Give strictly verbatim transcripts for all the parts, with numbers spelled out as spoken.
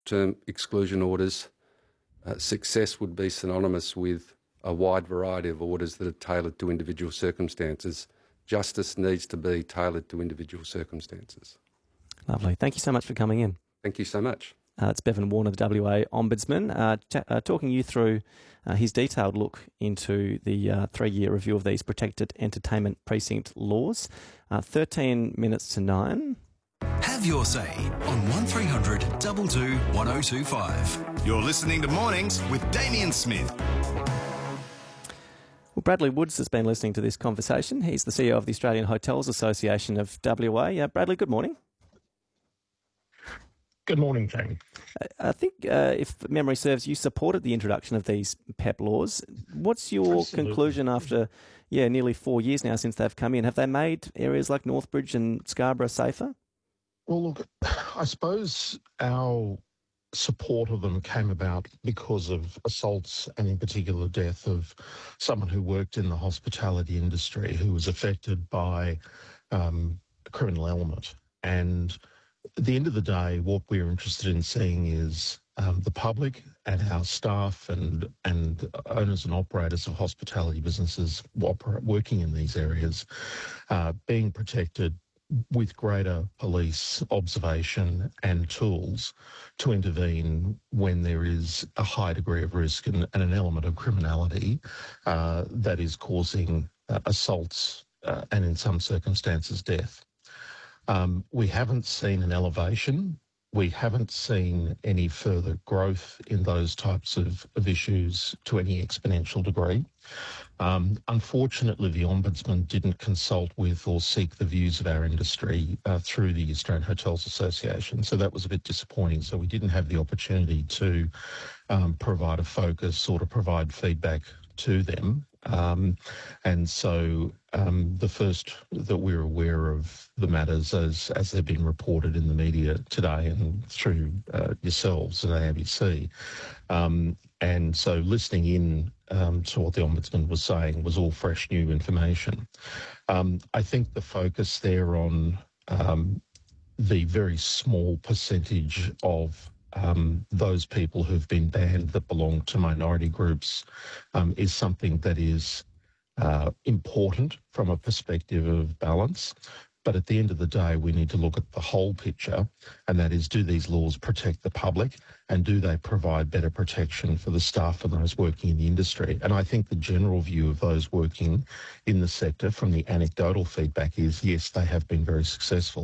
term exclusion orders, uh, success would be synonymous with a wide variety of orders that are tailored to individual circumstances. Justice needs to be tailored to individual circumstances. Lovely. Thank you so much for coming in. Thank you so much. Uh, it's Bevan Warner, the W A Ombudsman, uh, t- uh, talking you through uh, his detailed look into the uh, three-year review of these protected entertainment precinct laws. Uh, thirteen minutes to nine. Have your say on one three hundred two two one oh two five. You're listening to Mornings with Damien Smith. Well, Bradley Woods has been listening to this conversation. He's the C E O of the Australian Hotels Association of W A. Uh, Bradley, good morning. Good morning, Jamie. I think, uh, if memory serves, you supported the introduction of these P E P laws. What's your Absolutely. conclusion after, yeah, nearly four years now since they've come in? Have they made areas like Northbridge and Scarborough safer? Well, look, I suppose our support of them came about because of assaults and in particular death of someone who worked in the hospitality industry who was affected by um, a criminal element. And at the end of the day, what we're interested in seeing is um, the public and our staff and and owners and operators of hospitality businesses oper- working in these areas uh, being protected with greater police observation and tools to intervene when there is a high degree of risk and, and an element of criminality uh, that is causing uh, assaults uh, and in some circumstances death. Um, we haven't seen an elevation. We haven't seen any further growth in those types of, of issues to any exponential degree. Um, unfortunately, the Ombudsman didn't consult with or seek the views of our industry uh, through the Australian Hotels Association, so that was a bit disappointing. So we didn't have the opportunity to um, provide a focus or to provide feedback to them. Um, and so um, the first that we're aware of the matters as, as they've been reported in the media today and through uh, yourselves and A B C. Um, and so listening in um, to what the Ombudsman was saying was all fresh new information. Um, I think the focus there on um, the very small percentage of Um, those people who've been banned that belong to minority groups um, is something that is uh, important from a perspective of balance. But at the end of the day, we need to look at the whole picture, and that is, do these laws protect the public and do they provide better protection for the staff and those working in the industry? And I think the general view of those working in the sector from the anecdotal feedback is, yes, they have been very successful.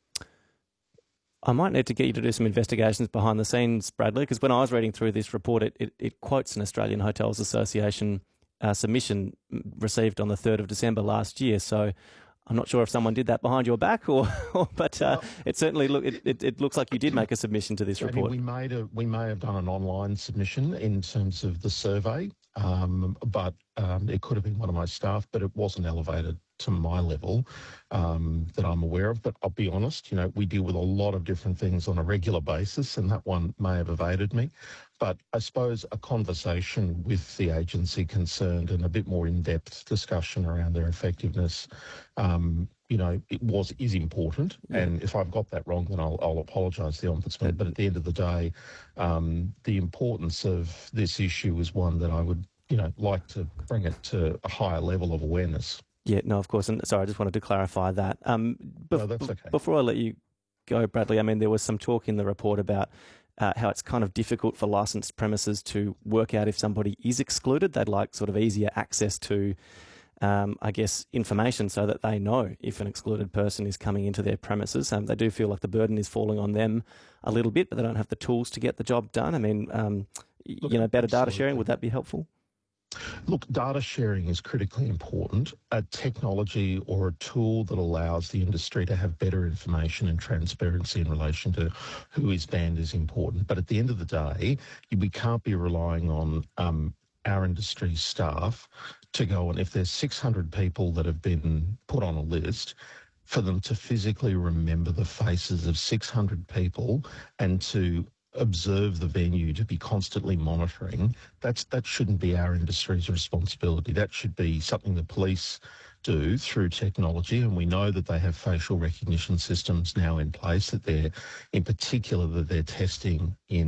I might need to get you to do some investigations behind the scenes, Bradley, because when I was reading through this report, it, it, it quotes an Australian Hotels Association uh, submission received on the third of December last year. So I'm not sure if someone did that behind your back, or, or but uh, it certainly look it, it, it looks like you did make a submission to this Jamie, report. We made a we may have done an online submission in terms of the survey, um, but um, it could have been one of my staff, but it wasn't elevated to my level um, that I'm aware of. But I'll be honest, you know, we deal with a lot of different things on a regular basis, and that one may have evaded me. But I suppose a conversation with the agency concerned and a bit more in-depth discussion around their effectiveness, um, you know, it was is important. Yeah. And if I've got that wrong, then I'll, I'll apologise to the Ombudsman. But at the end of the day, um, the importance of this issue is one that I would, you know, like to bring it to a higher level of awareness. Yeah, no, of course. And sorry, I just wanted to clarify that. Um, bef- no, that's okay. Before I let you go, Bradley, I mean, there was some talk in the report about uh, how it's kind of difficult for licensed premises to work out if somebody is excluded. They'd like sort of easier access to, um, I guess, information so that they know if an excluded person is coming into their premises. Um, they do feel like the burden is falling on them a little bit, but they don't have the tools to get the job done. I mean, um, Look, you know, better absolutely. data sharing, would that be helpful? Look, data sharing is critically important. A technology or a tool that allows the industry to have better information and transparency in relation to who is banned is important. But at the end of the day, we can't be relying on um, our industry staff to go and, if there's six hundred people that have been put on a list, for them to physically remember the faces of six hundred people and to observe the venue, to be constantly monitoring, that's that shouldn't be our industry's responsibility. That should be something the police do through technology, and we know that they have facial recognition systems now in place, that they're, in particular, that they're testing in